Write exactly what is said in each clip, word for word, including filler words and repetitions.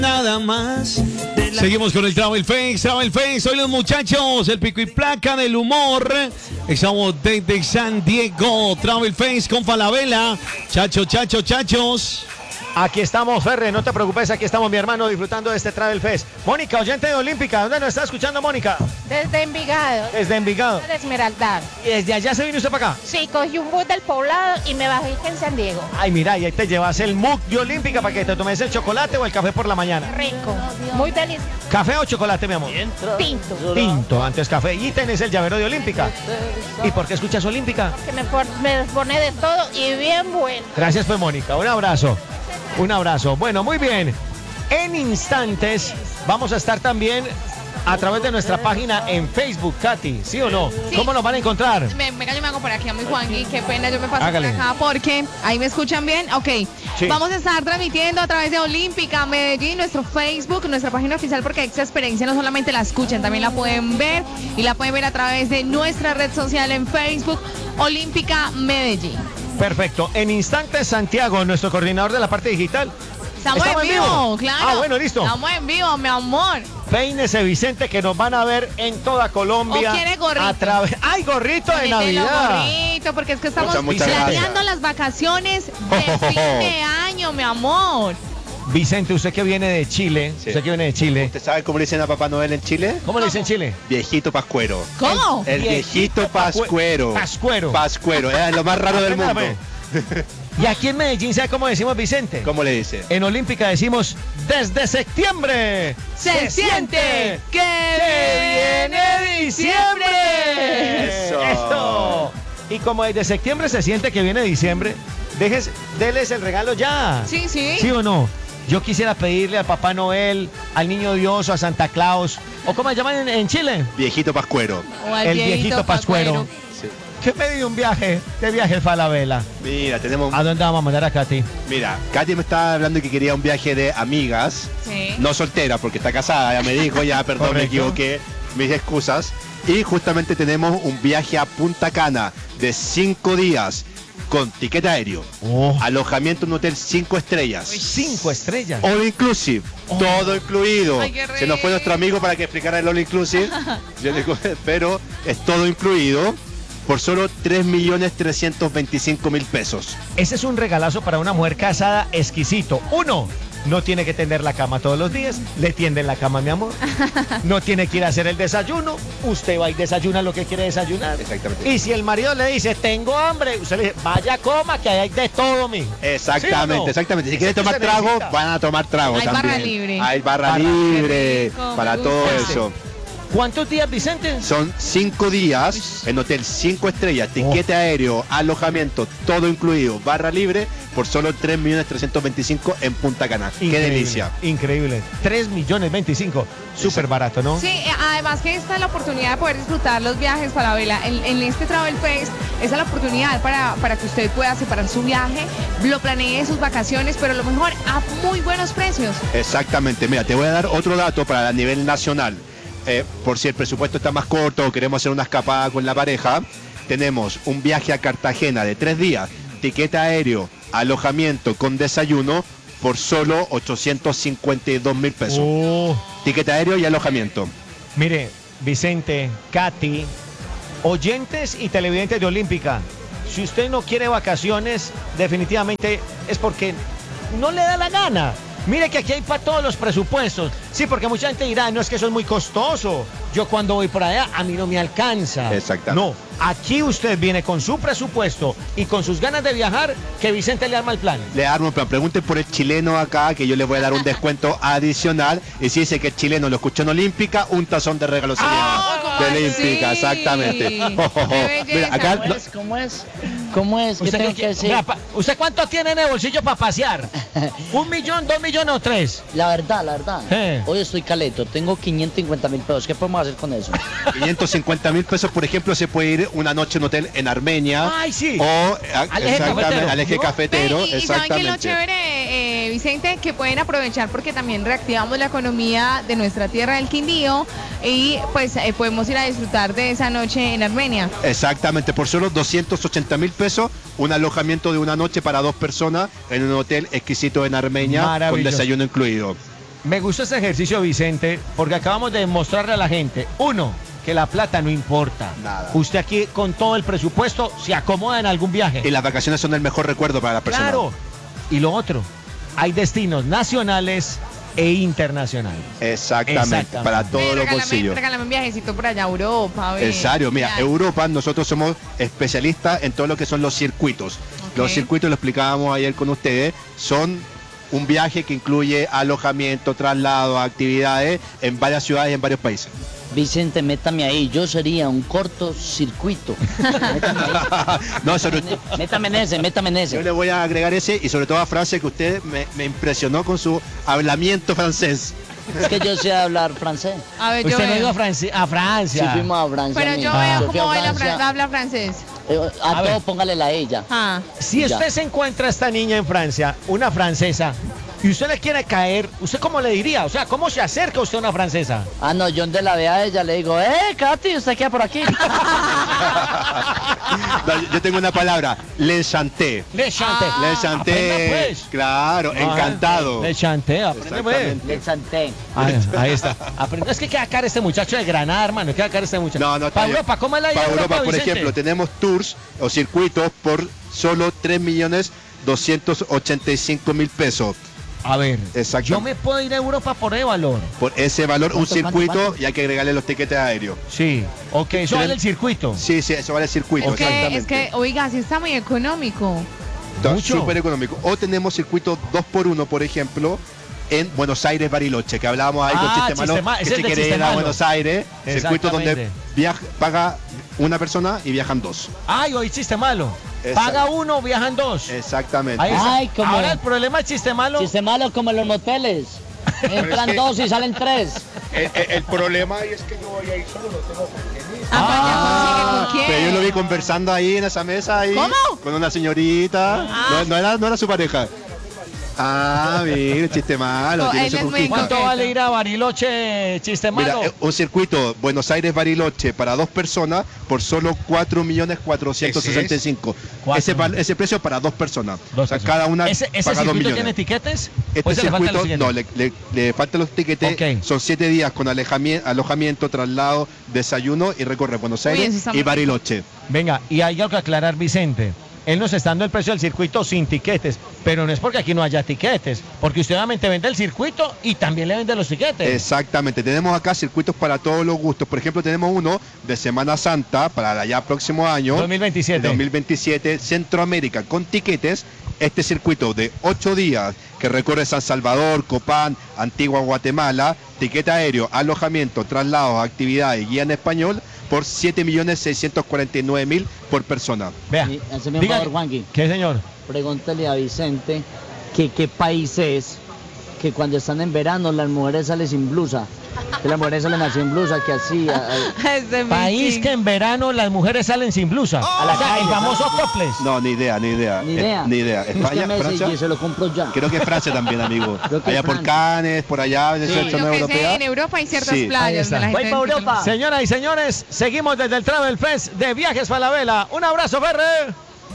Nada más. Seguimos con el Travel Face, Travel Face. Hoy los muchachos, el pico y placa del humor. Estamos desde San Diego. Travel Face con Falabella. Chacho, chacho, chachos. Aquí estamos, Ferre, no te preocupes, aquí estamos, mi hermano, disfrutando de este Travel Fest. Mónica, oyente de Olímpica, ¿dónde nos está escuchando, Mónica? Desde Envigado. Desde Envigado. De Esmeralda. ¿Y desde allá se vino usted para acá? Sí, cogí un bus del poblado y me bajé en San Diego. Ay, mira, y ahí te llevas el mug de Olímpica para que te tomes el chocolate o el café por la mañana. Rico, muy delicioso. ¿Café o chocolate, mi amor? Tinto. Tinto, antes café. Y tenés el llavero de Olímpica. ¿Y por qué escuchas Olímpica? Que me, por, me pone de todo y bien bueno. Gracias, pues, Mónica. Un abrazo. Un abrazo. Bueno, muy bien. En instantes vamos a estar también a través de nuestra página en Facebook, Katy, ¿sí o no? Sí. ¿Cómo nos van a encontrar? Me, venga, yo me hago por aquí a mi Juangui, qué pena, yo me paso Hágale. por acá porque ahí me escuchan bien. Ok, Sí. vamos a estar transmitiendo a través de Olímpica Medellín, nuestro Facebook, nuestra página oficial, porque esta experiencia no solamente la escuchan, también la pueden ver y la pueden ver a través de nuestra red social en Facebook, Olímpica Medellín. Perfecto. En instantes, Santiago, nuestro coordinador de la parte digital. Estamos, en vivo, claro. Ah, bueno, listo. Estamos en vivo, mi amor. Peínese, Vicente, que nos van a ver en toda Colombia. ¿O quiere gorrito? A través. ¡Ay, gorrito de Mételo, Navidad! gorrito, porque es que estamos Muchas, muchas planeando gracias. las vacaciones de fin de año, mi amor. Vicente, usted que viene de Chile, Sí. usted que viene de Chile. ¿Usted sabe cómo le dicen a Papá Noel en Chile? ¿Cómo le dicen en Chile? Viejito pascuero. ¿Cómo? El viejito pascuero. Pascuero. Pascuero, es lo más raro del mundo. Apréndame. Y aquí en Medellín, ¿sabe cómo decimos, Vicente? ¿Cómo le dice? En Olímpica decimos, desde septiembre Se siente que viene diciembre. Eso. Eso. Y como desde septiembre se siente que viene diciembre, dejes, déles el regalo ya. Sí, sí. ¿Sí o no? Yo quisiera pedirle al Papá Noel, al Niño Dios o a Santa Claus, o ¿cómo se llaman en, en Chile? Viejito pascuero. O al El viejito pascuero. Sí. ¿Qué pedí un viaje? ¿Qué viaje Falabella? Mira, tenemos. ¿A dónde vamos a mandar a Katy? Mira, Katy me estaba hablando que quería un viaje de amigas. Sí. No soltera, porque está casada, ya me dijo, ya, perdón, me Correcto. equivoqué, mis excusas. Y justamente tenemos un viaje a Punta Cana de cinco días con tiquete aéreo, Oh. alojamiento en un hotel cinco estrellas, Cinco estrellas. all inclusive, todo incluido. Ay, qué Se nos fue nuestro amigo para que explicara el all inclusive, Yo digo, pero es todo incluido por solo tres millones trescientos veinticinco mil pesos. Ese es un regalazo para una mujer casada exquisito. Uno, no tiene que tender la cama todos los días. Le tienden la cama, mi amor. No tiene que ir a hacer el desayuno. Usted va y desayuna lo que quiere desayunar. Exactamente. Y si el marido le dice, tengo hambre, usted le dice, vaya coma, que ahí hay de todo, mijo. Exactamente, ¿Sí o no? exactamente. Si Eso quieren que tomar se trago, necesita. van a tomar trago Hay también. barra libre. Hay barra, Barra libre rico, para me todo gusta. eso. ¿Cuántos días, Vicente? Son cinco días en hotel cinco estrellas, tiquete aéreo, alojamiento, todo incluido, barra libre, por solo tres millones trescientos veinticinco en Punta Cana. Qué Increíble, delicia. Increíble. tres millones veinticinco. Súper barato, ¿no? Sí, eh, además que esta es la oportunidad de poder disfrutar los viajes para Vela. En, en este Travel Fest, esa es la oportunidad para, para que usted pueda separar su viaje, lo planee sus vacaciones, pero lo mejor, a muy buenos precios. Exactamente. Mira, te voy a dar otro dato para a nivel nacional. Eh, por si el presupuesto está más corto o queremos hacer una escapada con la pareja, tenemos un viaje a Cartagena de tres días, tiquete aéreo, alojamiento con desayuno por solo ochocientos cincuenta y dos mil pesos. Oh. Tiquete aéreo y alojamiento. Mire, Vicente, Katy, oyentes y televidentes de Olímpica, si usted no quiere vacaciones, definitivamente es porque no le da la gana. Mire que aquí hay para todos los presupuestos. Sí, porque mucha gente dirá, no es que eso es muy costoso. Yo cuando voy por allá, a mí no me alcanza. Exactamente. No, aquí usted viene con su presupuesto y con sus ganas de viajar, que Vicente le arma el plan. Le armo un plan. Pregunte por el chileno acá, que yo le voy a dar un descuento adicional. Y si dice que el chileno lo escuchó en Olímpica, un tazón de regalo se Ah, lleva. ¿cómo De así? Olímpica, exactamente. Qué Mira, acá belleza. no- ¿Cómo es? ¿Cómo es? ¿Qué ¿Usted, tengo qué- que decir? vea, pa- ¿Usted cuánto tiene en el bolsillo para pasear? ¿Un millón, dos millones o tres? La verdad, la verdad. Eh. Hoy estoy caleto, tengo quinientos cincuenta mil pesos. ¿Qué podemos hacer con eso? quinientos cincuenta mil pesos, por ejemplo, se puede ir una noche en hotel en Armenia. Ay, sí. O a- Al eje exactamente, cafetero. al eje ¿No? cafetero. Ve, y, y saben que lo exactamente. chévere, eh, Vicente, que pueden aprovechar porque también reactivamos la economía de nuestra tierra del Quindío y pues eh, podemos ir a disfrutar de esa noche en Armenia. Exactamente, por solo doscientos ochenta mil pesos, un alojamiento de una noche para dos personas en un hotel exquisito en Armenia con Maravilloso. desayuno incluido. Me gusta ese ejercicio, Vicente, porque acabamos de mostrarle a la gente, uno, que la plata no importa. Nada. Usted aquí con todo el presupuesto se acomoda en algún viaje. Y las vacaciones son el mejor recuerdo para la persona. Claro. Y lo otro, hay destinos nacionales e internacionales. Exactamente, Exactamente. para todos los regálame, bolsillos. regálame un viajecito por allá a Europa. ve. En serio, mira, Ya. Europa, nosotros somos especialistas en todo lo que son los circuitos. Ok. Los circuitos, lo explicábamos ayer con ustedes, son un viaje que incluye alojamiento, traslado, actividades en varias ciudades y en varios países. Vicente, métame ahí. Yo sería un cortocircuito. Métame ahí. No, sobre Mé- Métame en ese, métame en yo ese. le voy a agregar ese y sobre todo a Francia, que usted me, me impresionó con su hablamiento francés. Es que yo sé hablar francés. A ver, yo Usted no ha ido veo. a, Franci- a Sí, Francia. fuimos a Francia. Pero yo amigo. veo fui a cómo baila Francia. fran- habla francés. Eh, A, A todo ver. póngale la ella. Ah. Si Ya. usted se encuentra a esta niña en Francia, una francesa, y usted le quiere caer, ¿usted cómo le diría? O sea, ¿cómo se acerca usted a una francesa? Ah, no, yo donde la vea a ella le digo, eh, Katy, usted queda por aquí. No, yo- yo tengo una palabra, le chanté. Le chante. Ah. Le chanté, Aprenda, pues. claro, encantado. Le chanté, aprende pues. Exactamente. Le chanté. Ahí, ahí está. Aprende. Es que queda cara este muchacho de Granada, hermano. Queda cara este muchacho. No, no, está Para bien. Europa, ¿cómo es la idea Para de Europa, por Vicente? ejemplo, tenemos tours o circuitos por solo tres millones doscientos ochenta y cinco mil pesos. A ver, Exacto. yo me puedo ir a Europa por ese valor. Por ese valor, un ¿Cuánto, cuánto, circuito cuánto? y hay que agregarle los tiquetes aéreos. Sí. Ok, eso vale el circuito. Sí, sí, eso vale el circuito. Es que, exactamente. es que, oiga, sí está muy económico. Está mucho. súper económico. O tenemos circuitos dos por uno, por ejemplo, en Buenos Aires, Bariloche, que hablábamos ahí Ah, con Chistemalo, Chistema- que ese es se de quiere ir a Chistemalo. Buenos Aires, circuito donde Exactamente. viaja, paga una persona y viajan dos. Ay, hoy chiste malo. Exacto. Paga uno, viajan dos. Exactamente. Ahí está. Ay, como- Ahora el problema es chiste malo. Chiste malo como en los moteles. Entran dos y salen tres. El, el- el problema ahí es que yo voy a ir solo, no tengo Ah, pues ya consigue Ah, con quién. Pero yo lo vi conversando ahí en esa mesa ahí. ¿Cómo? Con una señorita. Ah. No, no era, no era su pareja. Ah, mira, chiste malo. No, tiene él su es muy conquista. ¿Cuánto coqueto. vale ir a Bariloche, chiste Mira, malo? eh, un circuito Buenos Aires-Bariloche para dos personas por solo cuatro millones cuatrocientos sesenta y cinco. Cuatro. Ese, val- ese precio para dos personas. Dos o sea, personas. cada una ¿Ese, ese paga dos circuito millones. tiene etiquetes? Este ¿O ese le falta lo circuito, siguiente? no, le, le- le faltan los tiquetes. Ok. Son siete días con alejami- alojamiento, traslado, desayuno y recorre Buenos Uy, Aires eso está y muy Bariloche. Venga, y hay algo que aclarar, Vicente. Él nos está dando el precio del circuito sin tiquetes, pero no es porque aquí no haya tiquetes, porque usted obviamente vende el circuito y también le vende los tiquetes. Exactamente, tenemos acá circuitos para todos los gustos. Por ejemplo, tenemos uno de Semana Santa para allá próximo año. dos mil veintisiete. dos mil veintisiete, Centroamérica, con tiquetes. Este circuito de ocho días que recorre San Salvador, Copán, Antigua Guatemala, tiquete aéreo, alojamiento, traslados, actividades, guía en español por siete millones seiscientos cuarenta y nueve mil por persona. Vea, Sí, hazme un diga- favor, Juanqui. ¿Qué, señor? Pregúntale a Vicente que qué país es que cuando están en verano las mujeres salen sin blusa. Que las mujeres salen así en blusa, que así. a- a- Ese País Mickey. que en verano las mujeres salen sin blusa. A la O sea, calle, el famoso topless. No, ni idea, ni idea. Ni Eh, idea. ni idea. España, Búsqueme ese Francia. y se lo compro ya. Creo que es Francia también, amigo. Creo que Allá es por Francia. Cannes, por allá, en Sí. esa Lo zona que sé, europea. en Europa hay ciertas Sí. Ahí playas está. de la Voy gente. pa' Europa. Señoras y señores, seguimos desde el Travel Fest de Viajes para la Vela. Un abrazo, Ferrer.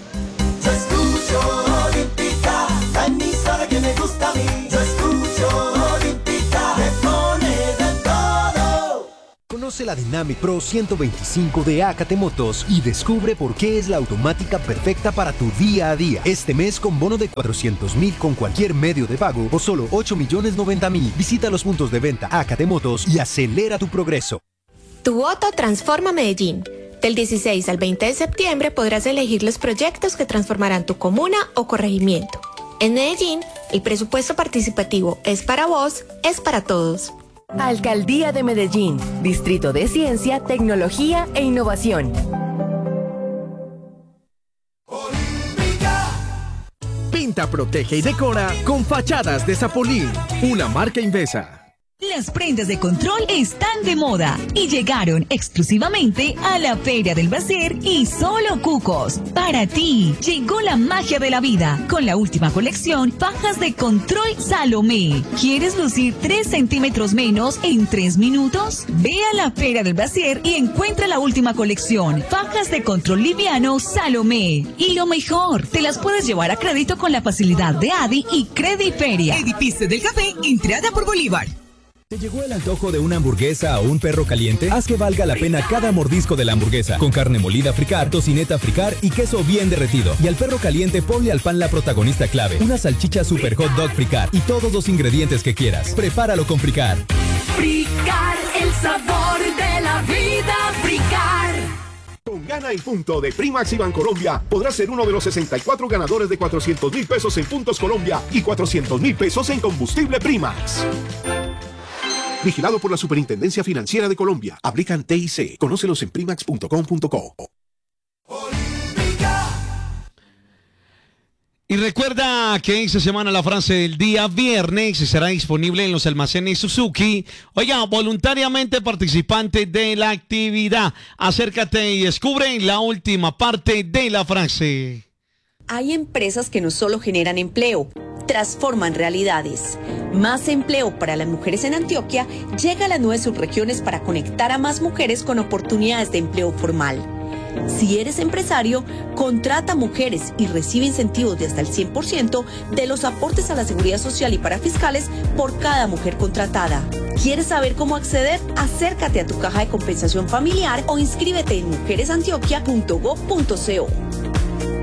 Yo escucho Olímpica, la emisora que me gusta a mí. Yo escucho Olímpica, me pone de todo. Conoce la Dynamic Pro ciento veinticinco de Acate Motos y descubre por qué es la automática perfecta para tu día a día. Este mes con bono de cuatrocientos mil con cualquier medio de pago o solo ocho millones noventa mil. Visita los puntos de venta Acate Motos y acelera tu progreso. Tu voto transforma Medellín. Del dieciséis al veinte de septiembre podrás elegir los proyectos que transformarán tu comuna o corregimiento. En Medellín, el presupuesto participativo es para vos, es para todos. Alcaldía de Medellín, Distrito de Ciencia, Tecnología e Innovación. Pinta, protege y decora con Fachadas de Zapolín, una marca Invesa. Las prendas de control están de moda y llegaron exclusivamente a la Feria del Brasier y Solo Cucos. Para ti, llegó la magia de la vida con la última colección Fajas de Control Salomé. ¿Quieres lucir tres centímetros menos en tres minutos? Ve a la Feria del Brasier y encuentra la última colección Fajas de Control Liviano Salomé. Y lo mejor, te las puedes llevar a crédito con la facilidad de Adi y Crediferia. Edificio del Café, entrada por Bolívar. ¿Te llegó el antojo de una hamburguesa o un perro caliente? Haz que valga la pena cada mordisco de la hamburguesa. Con carne molida fricar, tocineta fricar y queso bien derretido. Y al perro caliente ponle al pan la protagonista clave. Una salchicha super hot dog fricar y todos los ingredientes que quieras. Prepáralo con Fricar. Fricar, el sabor de la vida, Fricar. Con Gana y Punto de Primax y Bancolombia podrás ser uno de los sesenta y cuatro ganadores de cuatrocientos mil pesos en Puntos Colombia y cuatrocientos mil pesos en combustible Primax. Vigilado por la Superintendencia Financiera de Colombia. Aplican T I C. Conócelos en primax punto com punto co. Y recuerda que esta semana la frase del día viernes estará disponible en los almacenes Suzuki. Oiga, voluntariamente participante de la actividad. Acércate y descubre la última parte de la frase. Hay empresas que no solo generan empleo, transforman realidades. Más empleo para las mujeres en Antioquia llega a las nueve subregiones para conectar a más mujeres con oportunidades de empleo formal. Si eres empresario, contrata mujeres y recibe incentivos de hasta el cien por ciento de los aportes a la seguridad social y parafiscales por cada mujer contratada. ¿Quieres saber cómo acceder? Acércate a tu caja de compensación familiar o inscríbete en mujeres antioquia punto gob punto co.